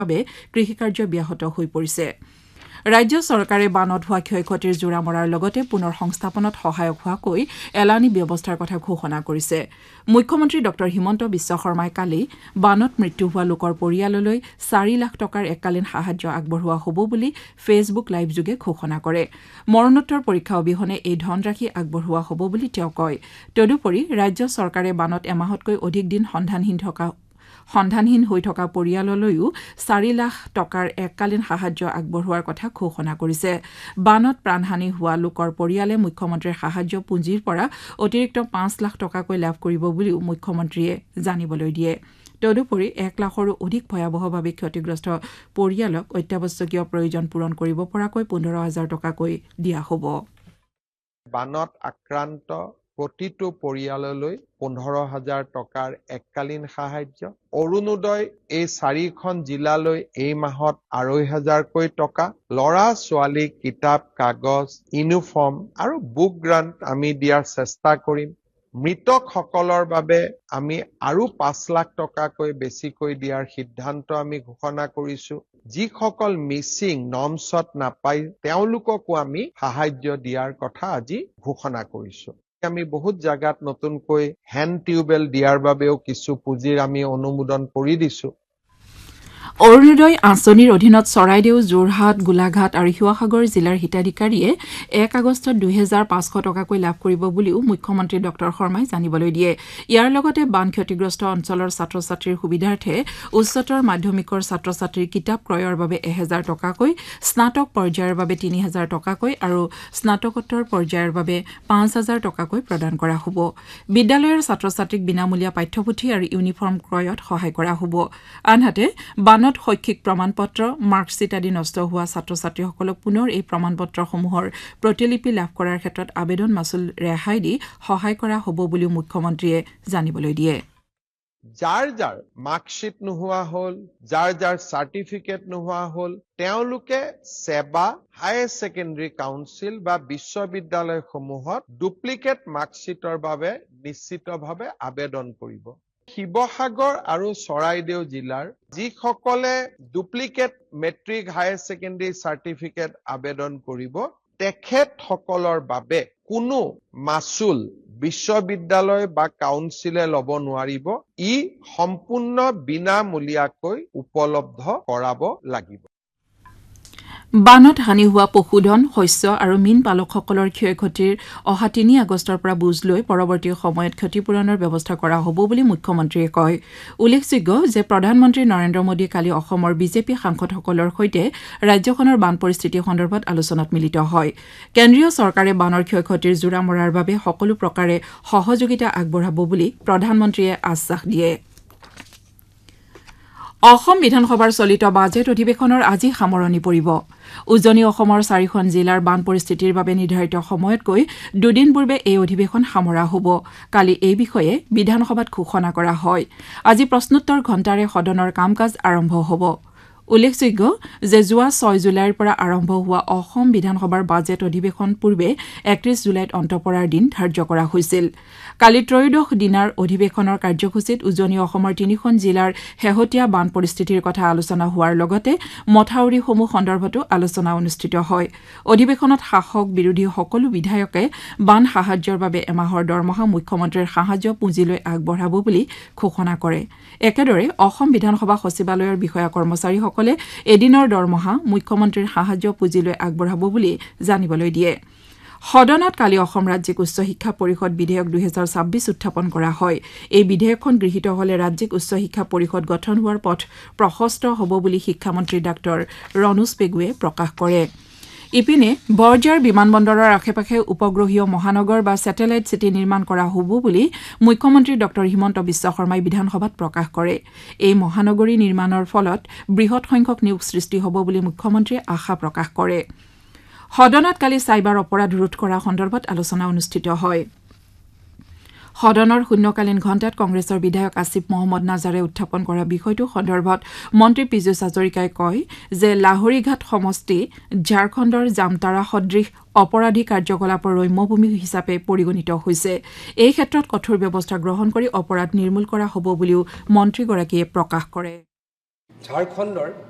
বাবে কৃষিকাৰ্য ব্যাহত হৈ পৰিছে ৰাজ্য চৰকাৰে বানত হোৱা ক্ষয়ক্ষতিৰ জোৰা মৰাৰ লগতে পুনৰ সংস্থাপনত সহায়ক হোৱাকৈ এলানি ব্যৱস্থাৰ কথা ঘোষণা কৰিছে মুখ্যমন্ত্ৰী ডক্টৰ হিমন্ত বিশ্ব শৰ্মাই কালি বানত মৃত্যু হোৱা লোকৰ পৰিয়াললৈ 4 লাখ টকাৰ এককালীন সাহায্য আগবঢ়োৱা হ'ব বুলি ফেচবুক লাইভ যোগে ঘোষণা কৰে মৰণোত্তৰ পৰীক্ষা অবিহনে এই ধনৰাশি আগবঢ়োৱা হ'ব বুলি তেওঁ কয় তদুপৰি ৰাজ্য চৰকাৰে বানত এমাহতকৈ অধিক দিন সন্ধানহীন হৈ থকা পৰিয়াললৈও 4 লাখ টকাৰ এককালীন সাহায্য আগবঢ়োৱাৰ কথা ঘোষণা কৰিছে বানত প্ৰাণহানি হোৱা লোকৰ পৰিয়ালে মুখ্যমন্ত্ৰীৰ সাহায্য পুঁজিৰ পৰা অতিৰিক্ত 5 লাখ টকাকৈ লাভ কৰিব বুলিও মুখ্যমন্ত্ৰীয়ে জানিবলৈ দিয়ে তদুপৰি 1 লাখৰো অধিক ভয়াৱহভাৱে ক্ষতিগ্ৰস্ত পৰিয়ালক অত্যাৱশ্যকীয় প্ৰয়োজন পূৰণ কৰিব পৰাকৈ 15,000 টকাকৈ দিয়া হ'ব বানত আক্ৰান্ত প্ৰতিটো পৰিয়াললৈ 15,000 টকাৰ এককালীন সাহায্য অৰুণোদয় এই 4খন জিলালৈ এই মাহত 2,500কৈ টকা লৰা ছোৱালী কিতাপ কাগজ ইউনিফৰ্ম আৰু বুক গ্ৰান্ট আমি দিয়াৰ চেষ্টা কৰিম মৃতকসকলৰ বাবে আমি আৰু 5 লাখ টকাকৈ বেছিকৈ দিয়াৰ সিদ্ধান্ত আমি ঘোষণা কৰিছো যিসকল মিছিং নমছত নাপায় তেওঁলোককো আমি সাহায্য দিয়াৰ কথা আজি ঘোষণা কৰিছো আমি বহুত জায়গাত নতুনকৈ হ্যান্ড টিউবেল দিয়াৰ বাবেও কিছু পুঁজিৰ আমি অনুমোদন কৰি দিছো অৰুণোদয় আঁচনিৰ অধীনত চৰাইদেউ যোৰহাট গোলাঘাট আৰু শিৱসাগৰ জিলাৰ হিতাধিকাৰীয়ে 1 আগষ্টত 2,500 টকাকৈ লাভ কৰিব বুলিও মুখ্যমন্ত্ৰী ডক্টৰ শৰ্মাই জানিবলৈ দিয়ে ইয়াৰ লগতে বান ক্ষতিগ্ৰস্ত অঞ্চলৰ ছাত্ৰ ছাত্ৰীৰ সুবিধাৰ্থে উচ্চতৰ মাধ্যমিকৰ ছাত্ৰ ছাত্ৰীৰ কিতাপ ক্ৰয়ৰ বাবে 1,000 টকাকৈ স্নাতক পৰ্যায়ৰ বাবে 3,000 টকাকৈ আৰু স্নাতকোত্তৰ পৰ্যায়ৰ বাবে 5,000 টকাকৈ প্ৰদান কৰা হ'ব বিদ্যালয়ৰ ছাত্ৰ ছাত্ৰীক বিনামূলীয়া পাঠ্যপুথি আৰু ইউনিফৰ্ম ক্ৰয়ত সহায় কৰা হ'ব আনহাতে বানত শৈক্ষিক প্ৰমাণপত্ৰ মাৰ্কশ্বিট আদি নষ্ট হোৱা ছাত্ৰ ছাত্ৰীসকলক পুনৰ এই প্ৰমাণপত্ৰসমূহৰ প্ৰতিলিপি লাভ কৰাৰ ক্ষেত্ৰত আবেদন মাচুল ৰেহাই দি সহায় কৰা হ'ব বুলি মুখ্যমন্ত্ৰীয়ে জানিবলৈ দিয়ে যাৰ মাৰ্কশ্বিট নোহোৱা হ'ল যাৰ চাৰ্টিফিকেট নোহোৱা হ'ল তেওঁলোকে সেবা হায়াৰ ছেকেণ্ডাৰী কাউন্সিল বা বিশ্ববিদ্যালয়সমূহত ডুপ্লিকেট মাৰ্কশ্বিটৰ বাবে নিশ্চিতভাৱে আবেদন কৰিব শিৱসাগৰ আৰু চৰাইদেউ জিলাৰ যিসকলে duplicate matric higher secondary certificate আবেদন কৰিব তেখেতসকলৰ বাবে কোনো মাচুল বিশ্ববিদ্যালয় বা কাউন্সিলে ল'ব নোৱাৰিব ই সম্পূৰ্ণ বিনামূলীয়াকৈ উপলব্ধ কৰাব লাগিব বানত হানি হোৱা পশুধন শস্য আৰু মীন পালকসকলৰ ক্ষয়ক্ষতিৰ অহা 3 আগষ্টৰ পৰা বুজ লৈ পৰৱৰ্তী সময়ত ক্ষতিপূৰণৰ ব্যৱস্থা কৰা হ'ব বুলি মুখ্যমন্ত্ৰীয়ে কয় উল্লেখযোগ্য যে প্ৰধানমন্ত্ৰী নৰেন্দ্ৰ মোদী কালি অসমৰ বিজেপি সাংসদসকলৰ সৈতে ৰাজ্যখনৰ বান পৰিস্থিতি সন্দৰ্ভত আলোচনাত মিলিত হয় কেন্দ্ৰীয় চৰকাৰে বানৰ ক্ষয়ক্ষতিৰ জোৰা মৰাৰ বাবে সকলো প্ৰকাৰে সহযোগিতা আগবঢ়াব বুলি প্ৰধানমন্ত্ৰীয়ে আশ্বাস দিয়ে অসম বিধানসভাৰ চলিত বাজেট অধিৱেশনৰ আজি সামৰণি পৰিব উজনি অসমৰ 4খন জিলাৰ বান পৰিস্থিতিৰ বাবে নিৰ্ধাৰিত সময়তকৈ দুদিন পূৰ্বে এই অধিৱেশন সামৰা হ'ব কালি এই বিষয়ে বিধানসভাত ঘোষণা কৰা হয় আজি প্ৰশ্নোত্তৰ ঘণ্টাৰে সদনৰ কাম-কাজ আৰম্ভ হ'ব উল্লেখযোগ্য যে যোৱা 6 জুলাইৰ পৰা আৰম্ভ হোৱা অসম বিধানসভাৰ বাজেট অধিৱেশন পূৰ্বে 31 জুলাইত অন্ত পৰাৰ দিন ধাৰ্য কৰা হৈছিল কালি ত্ৰয়োদশ দিনাৰ অধিৱেশনৰ কাৰ্যসূচীত উজনি অসমৰ 3খন জিলাৰ শেহতীয়া বান পৰিস্থিতিৰ কথা আলোচনা হোৱাৰ লগতে মথাউৰিসমূহ সন্দৰ্ভতো আলোচনা অনুষ্ঠিত হয় অধিৱেশনত শাসক বিৰোধী সকলো বিধায়কে বান সাহায্যৰ বাবে এমাহৰ দৰমহা মুখ্যমন্ত্ৰীৰ সাহায্য পুঁজিলৈ আগবঢ়াব বুলি ঘোষণা কৰে একেদৰে অসম বিধানসভা সচিবালয়ৰ বিষয়া কৰ্মচাৰীসকলে এদিনৰ দৰমহা মুখ্যমন্ত্ৰীৰ সাহায্য পুঁজিলৈ আগবঢ়াব বুলি জানিবলৈ দিয়ে সদনত কালি অসম ৰাজ্যিক উচ্চ শিক্ষা পৰিষদ বিধেয়ক 2026 উত্থাপন কৰা হয় এই বিধেয়কখন গৃহীত হলে ৰাজ্যিক উচ্চ শিক্ষা পৰিষদ গঠন হোৱাৰ পথ প্ৰশস্ত হ'ব বুলি শিক্ষামন্ত্ৰী ডাক্তৰ ৰণোজ পেগুৱে প্ৰকাশ কৰে ইপিনে বৰজাৰ বিমানবন্দৰৰ আশে-পাশে উপগ্ৰহীয় মহানগৰ বা স্যাটেলাইট সিটি নিৰ্মাণ কৰা হ'ব বুলি মুখ্যমন্ত্ৰী ডক্টৰ হিমন্ত বিশ্ব শৰ্মাই বিধানসভাত প্ৰকাশ কৰে এই মহানগৰী নিৰ্মাণৰ ফলত বৃহৎ সংখ্যক নিয়োগ সৃষ্টি হ'ব বুলি মুখ্যমন্ত্ৰীয়ে আশা প্ৰকাশ কৰে সদনত কালি সাইবাৰ অপৰাধ ৰোধ কৰা সন্দৰ্ভত আলোচনা অনুষ্ঠিত হয় সদনৰ শূন্যকালীন ঘণ্টাত কংগ্ৰেছৰ বিধায়ক আসিফ মহম্মদ নাজাৰে উত্থাপন কৰা বিষয়টো সন্দৰ্ভত মন্ত্ৰী পীযুষ হাজৰিকাই কয় যে লাহৰীঘাট সমষ্টি ঝাৰখণ্ডৰ জামতাৰা সদৃশ অপৰাধী কাৰ্যকলাপৰ ৰম্যভূমি হিচাপে পৰিগণিত হৈছে এই ক্ষেত্ৰত কঠোৰ ব্যৱস্থা গ্ৰহণ কৰি অপৰাধ নিৰ্মূল কৰা হ'ব বুলিও মন্ত্ৰীগৰাকীয়ে প্ৰকাশ কৰে ঝাৰখণ্ডৰ